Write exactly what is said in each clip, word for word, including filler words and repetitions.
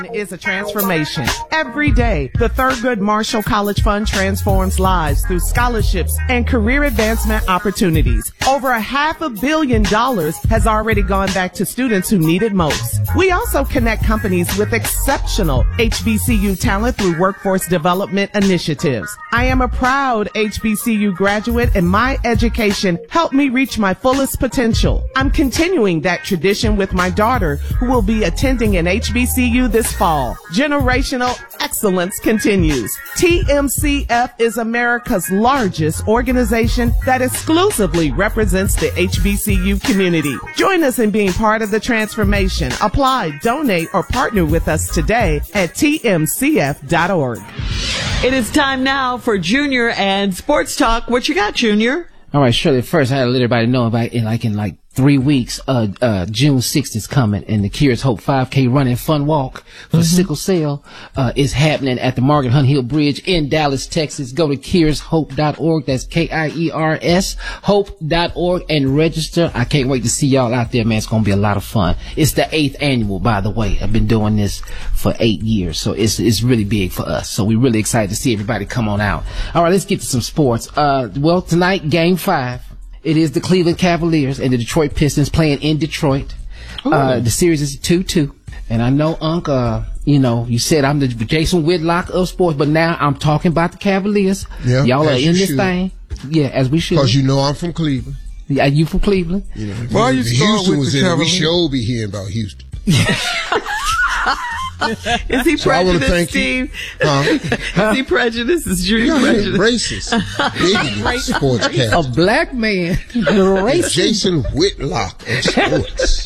Is a transformation. Every day, the Thurgood Marshall College Fund transforms lives through scholarships and career advancement opportunities. Over a half a billion dollars has already gone back to students who need it most. We also connect companies with exceptional H B C U talent through workforce development initiatives. I am a proud H B C U graduate, and my education helped me reach my fullest potential. I'm continuing that tradition with my daughter, who will be attending an H B C U this fall. Generational excellence continues. T M C F is America's largest organization that exclusively represents the H B C U community. Join us in being part of the transformation. Apply, donate, or partner with us today at T M C F dot org. It is time now for Junior and Sports Talk. What you got, Junior? All right, Shirley, first I had to let everybody know about in like in like three weeks, uh, uh, June sixth is coming, and the Cures Hope five K running fun walk for mm-hmm. sickle cell, uh, is happening at the Margaret Hunt Hill Bridge in Dallas, Texas. Go to Cures Hope dot org. That's K I E R S, Hope dot org, and register. I can't wait to see y'all out there, man. It's going to be a lot of fun. It's the eighth annual, by the way. I've been doing this for eight years, so it's, it's really big for us. So we're really excited to see everybody come on out. All right, let's get to some sports. Uh, well, tonight, game five. It is the Cleveland Cavaliers and the Detroit Pistons playing in Detroit. Uh, the series is two two. And I know, Unc, uh, you know, you said I'm the Jason Whitlock of sports, but now I'm talking about the Cavaliers. Yeah, y'all are in you this should. thing. Yeah, as we should. Because you know I'm from Cleveland. Yeah, you from Cleveland? You know, Why you start Houston with was the in it. We Cavaliers? should be hearing about Houston. Is he So I wanna prejudiced, thank you. Steve? Huh? Is he prejudiced? Is Junior Yeah, prejudiced? racist. Bigoted sports A captain. black man. Racist. Jason Whitlock of sports.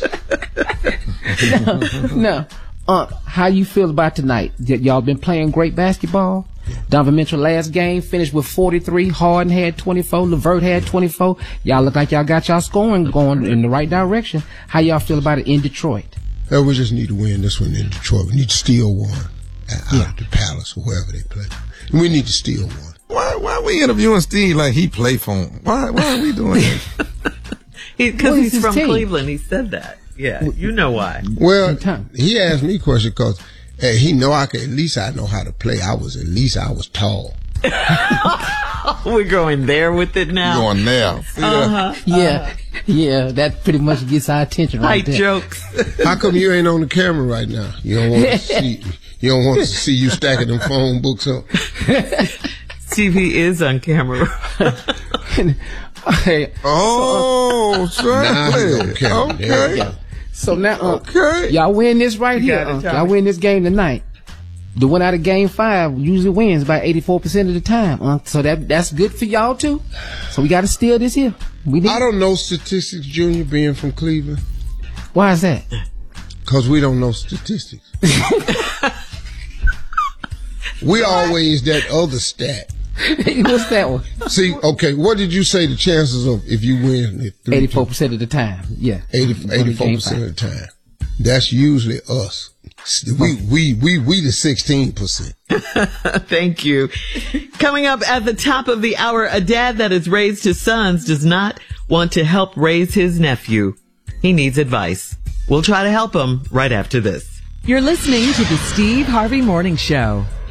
No. Uh, how you feel about tonight? Y- y'all been playing great basketball? Donovan Mitchell last game finished with forty-three. Harden had twenty-four. LeVert had twenty-four. Y'all look like y'all got y'all scoring going in the right direction. How y'all feel about it in Detroit? Uh, we just need to win this one in Detroit. We need to steal one out Yeah. of the Palace or wherever they play. And we need to steal one. Why why we interviewing Steve like he play for him? Why why are we doing that? Because What is he's his from team? Cleveland. He said that. Yeah, you know why. Well, time. he asked me a question because hey, he know I could, at least I know how to play. I was, at least I was tall. We're going there with it now. Going there. See that? Uh-huh. Yeah. Yeah, that pretty much gets our attention right Height there. jokes. How come you ain't on the camera right now? You don't want to see, you don't want to see you stacking them phone books up. Steve, he is on camera. Hey, Oh, Now he certainly. on camera. There Okay. you go. so now, uh, Okay. y'all win this right You here. got it, uh, Tommy. y'all win this game tonight. The one out of game five usually wins about eighty-four percent of the time. Uh, so that that's good for y'all too. So we got to steal this here. We need. I don't know statistics, Junior, being from Cleveland, Why is that? because we don't know statistics. We always that other stat. What's that one? See, okay, what did you say the chances of if you win it three eighty-four percent of the time. Yeah. eighty-four percent of the time? That's usually us. We we we we the sixteen percent. Thank you. Coming up at the top of the hour, a dad that has raised his sons does not want to help raise his nephew. He needs advice. We'll try to help him right after this. You're listening to the Steve Harvey Morning Show.